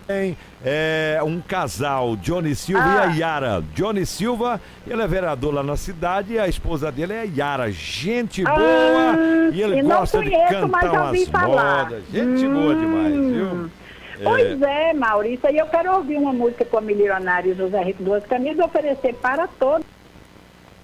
Um casal, Johnny Silva e a Yara. Johnny Silva, ele é vereador lá na cidade e a esposa dele é a Yara. Gente boa, e ele gosta de cantar umas modas. Gente boa demais, viu? Pois é, Maurício, e eu quero ouvir uma música com a Milionária e José Rico Duas Camisas oferecer para todos.